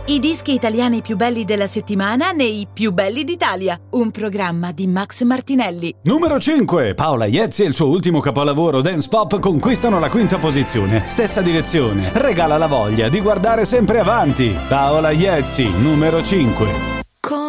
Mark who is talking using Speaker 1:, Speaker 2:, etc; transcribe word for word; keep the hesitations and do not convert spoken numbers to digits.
Speaker 1: I dischi italiani più belli della settimana nei più belli d'Italia. Un programma di Max Martinelli.
Speaker 2: Numero cinque. Paola Iezzi e il suo ultimo capolavoro Dance Pop conquistano la quinta posizione. Stessa direzione, regala la voglia di guardare sempre avanti. Paola Iezzi, numero cinque.